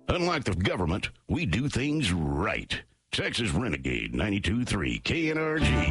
Unlike the government, we do things right. Texas Renegade 92.3 KNRG.